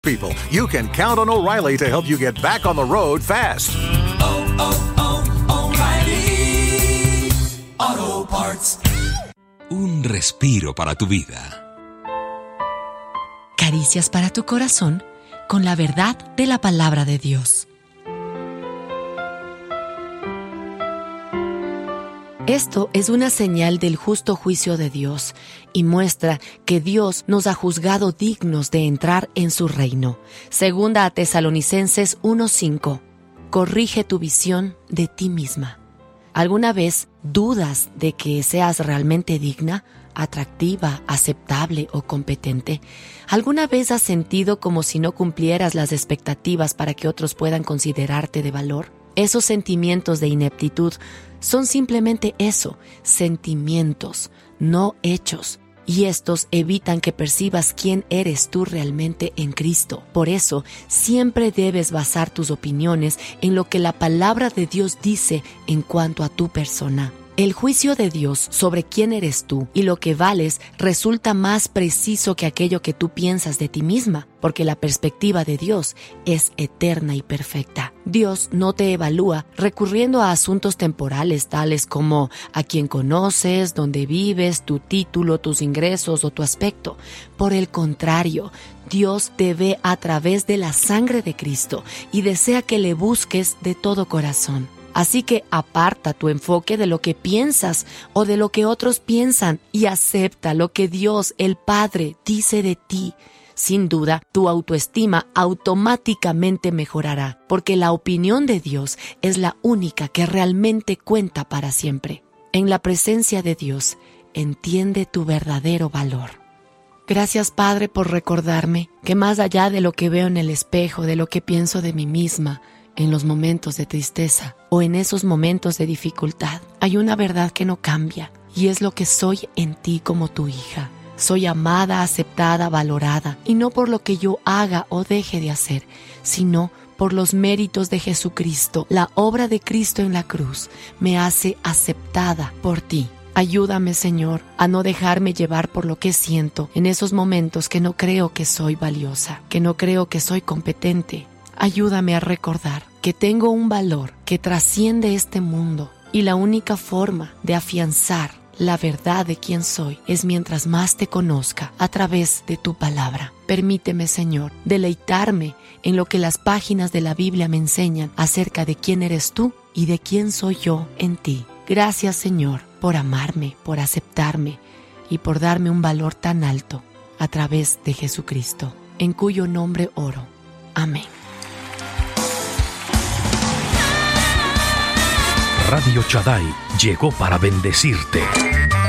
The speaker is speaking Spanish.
people, you can count on O'Reilly to help you get back on the road fast. O'Reilly Auto Parts. Un respiro para tu vida. Caricias para tu corazón con la verdad de la palabra de Dios. Esto es una señal del justo juicio de Dios y muestra que Dios nos ha juzgado dignos de entrar en su reino. Segunda a Tesalonicenses 1:5. Corrige tu visión de ti misma. ¿Alguna vez dudas de que seas realmente digna, atractiva, aceptable o competente? ¿Alguna vez has sentido como si no cumplieras las expectativas para que otros puedan considerarte de valor? Esos sentimientos de ineptitud son simplemente eso, sentimientos, no hechos. Y estos evitan que percibas quién eres tú realmente en Cristo. Por eso, siempre debes basar tus opiniones en lo que la palabra de Dios dice en cuanto a tu persona. El juicio de Dios sobre quién eres tú y lo que vales resulta más preciso que aquello que tú piensas de ti misma, porque la perspectiva de Dios es eterna y perfecta. Dios no te evalúa recurriendo a asuntos temporales tales como a quién conoces, dónde vives, tu título, tus ingresos o tu aspecto. Por el contrario, Dios te ve a través de la sangre de Cristo y desea que le busques de todo corazón. Así que aparta tu enfoque de lo que piensas o de lo que otros piensan y acepta lo que Dios, el Padre, dice de ti. Sin duda, tu autoestima automáticamente mejorará, porque la opinión de Dios es la única que realmente cuenta para siempre. En la presencia de Dios, entiende tu verdadero valor. Gracias, Padre, por recordarme que más allá de lo que veo en el espejo, de lo que pienso de mí misma, en los momentos de tristeza o en esos momentos de dificultad, hay una verdad que no cambia y es lo que soy en ti como tu hija. Soy amada, aceptada, valorada y no por lo que yo haga o deje de hacer, sino por los méritos de Jesucristo. La obra de Cristo en la cruz me hace aceptada por ti. Ayúdame, Señor, a no dejarme llevar por lo que siento en esos momentos que no creo que soy valiosa, que no creo que soy competente. Ayúdame a recordar que tengo un valor que trasciende este mundo y la única forma de afianzar la verdad de quién soy es mientras más te conozca a través de tu palabra. Permíteme, Señor, deleitarme en lo que las páginas de la Biblia me enseñan acerca de quién eres tú y de quién soy yo en ti. Gracias, Señor, por amarme, por aceptarme y por darme un valor tan alto a través de Jesucristo, en cuyo nombre oro. Amén. Radio Shaddai llegó para bendecirte.